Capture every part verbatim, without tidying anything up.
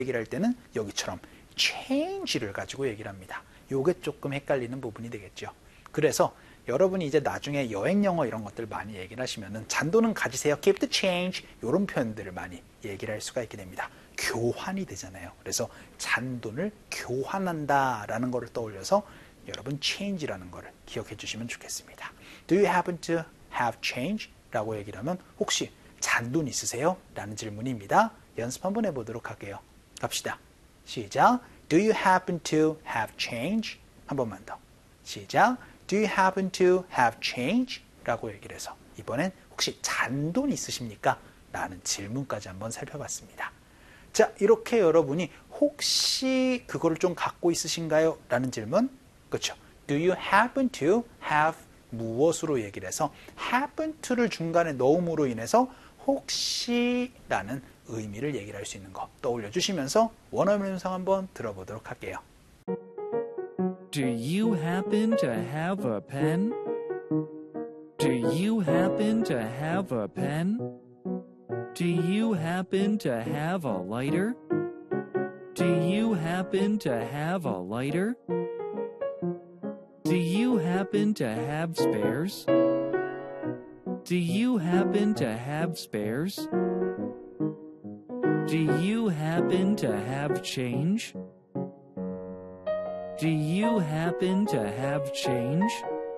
얘기를 할 때는 여기처럼 change를 가지고 얘기를 합니다. 요게 조금 헷갈리는 부분이 되겠죠. 그래서 여러분이 이제 나중에 여행 영어 이런 것들 많이 얘기를 하시면은 잔돈은 가지세요. keep the change. 이런 표현들을 많이 얘기를 할 수가 있게 됩니다. 교환이 되잖아요. 그래서 잔돈을 교환한다라는 거를 떠올려서 여러분 change라는 거를 기억해 주시면 좋겠습니다. Do you happen to have change? 라고 얘기를 하면 혹시 잔돈 있으세요? 라는 질문입니다. 연습 한번 해보도록 할게요. 갑시다. 시작. Do you happen to have change? 한 번만 더. 시작. Do you happen to have change? 라고 얘기를 해서 이번엔 혹시 잔돈 있으십니까? 라는 질문까지 한번 살펴봤습니다. 자, 이렇게 여러분이 혹시 그거를 좀 갖고 있으신가요? 라는 질문. 그렇죠. Do you happen to have 무엇으로 얘기를 해서 happen to를 중간에 넣음으로 인해서 혹시라는 의미를 얘기를 할 수 있는 거 떠올려 주시면서 원어민 음성 한번 들어보도록 할게요. Do you happen to have a pen? Do you happen to have a pen? Do you happen to have a lighter? Do you happen to have a lighter? Do you happen to have spares? Do you happen to have spares? Do you happen to have change? Do you happen to have change?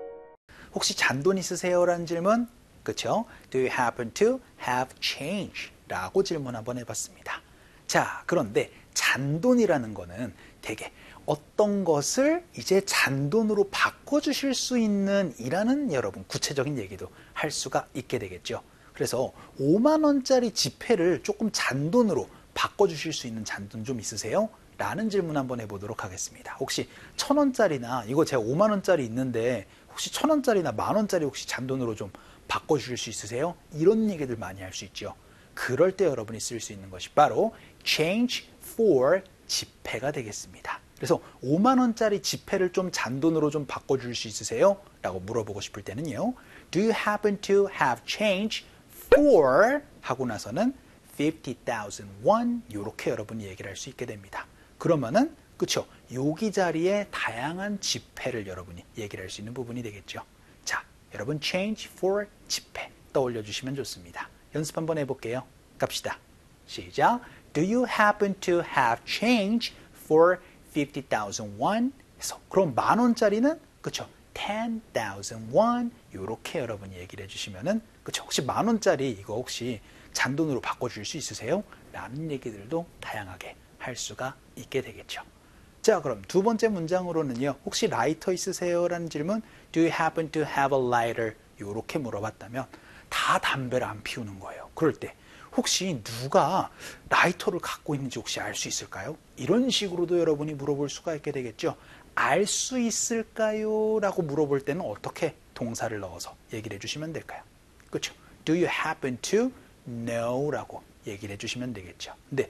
혹시 잔돈 있으세요? 라는 질문. 그렇죠? Do you happen to have change? 라고 질문 한번 해봤습니다. 자, 그런데 잔돈이라는 거는 되게 어떤 것을 이제 잔돈으로 바꿔주실 수 있는 이라는 여러분 구체적인 얘기도 할 수가 있게 되겠죠. 그래서 오만 원짜리 지폐를 조금 잔돈으로 바꿔주실 수 있는 잔돈 좀 있으세요? 라는 질문 한번 해보도록 하겠습니다. 혹시 천 원짜리나 이거 제가 오만 원짜리 있는데 혹시 천 원짜리나 만 원짜리 혹시 잔돈으로 좀 바꿔주실 수 있으세요? 이런 얘기들 많이 할 수 있죠. 그럴 때 여러분이 쓸 수 있는 것이 바로 change for 지폐가 되겠습니다. 그래서 오만 원짜리 지폐를 좀 잔돈으로 좀 바꿔줄 수 있으세요? 라고 물어보고 싶을 때는요. Do you happen to have change for 하고 나서는 fifty thousand won 이렇게 여러분이 얘기를 할 수 있게 됩니다. 그러면은 그쵸? 여기 자리에 다양한 지폐를 여러분이 얘기를 할 수 있는 부분이 되겠죠. 자, 여러분 change for 지폐 떠올려 주시면 좋습니다. 연습 한번 해볼게요. 갑시다. 시작. Do you happen to have change for fifty thousand won? 해서 그럼 만 원짜리는 그쵸? ten thousand won 이렇게 여러분이 얘기를 해주시면은 그쵸? 혹시 만 원짜리 이거 혹시 잔돈으로 바꿔줄 수 있으세요? 라는 얘기들도 다양하게 할 수가 있게 되겠죠. 자, 그럼 두 번째 문장으로는요. 혹시 라이터 있으세요? 라는 질문. Do you happen to have a lighter? 이렇게 물어봤다면 다 담배를 안 피우는 거예요. 그럴 때 혹시 누가 라이터를 갖고 있는지 혹시 알 수 있을까요? 이런 식으로도 여러분이 물어볼 수가 있게 되겠죠. 알 수 있을까요? 라고 물어볼 때는 어떻게 동사를 넣어서 얘기를 해주시면 될까요? 그렇죠? Do you happen to know? 라고 얘기를 해주시면 되겠죠. 근데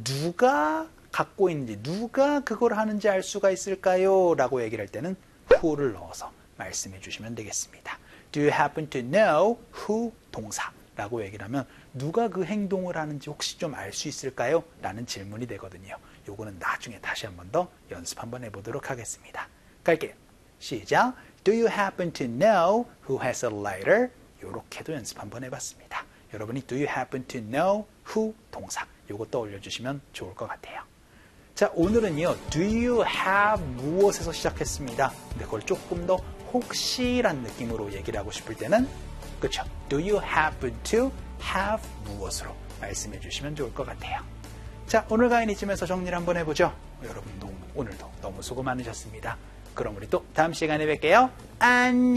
누가 갖고 있는지, 누가 그걸 하는지 알 수가 있을까요? 라고 얘기를 할 때는 who를 넣어서 말씀해 주시면 되겠습니다. Do you happen to know who? 동사. 라고 얘기를 하면 누가 그 행동을 하는지 혹시 좀 알 수 있을까요? 라는 질문이 되거든요. 요거는 나중에 다시 한 번 더 연습 한번 해보도록 하겠습니다. 갈게요. 시작. Do you happen to know who has a lighter? 요렇게도 연습 한번 해봤습니다. 여러분이 do you happen to know who? 동사. 요거 떠올려 주시면 좋을 것 같아요. 자, 오늘은요. do you have 무엇에서 시작했습니다. 근데 그걸 조금 더 혹시란 느낌으로 얘기를 하고 싶을 때는 그렇죠. Do you happen to have 무엇으로 말씀해 주시면 좋을 것 같아요. 자, 오늘 강의는 이쯤에서 정리를 한번 해보죠. 여러분 오늘도 너무 수고 많으셨습니다. 그럼 우리 또 다음 시간에 뵐게요. 안녕.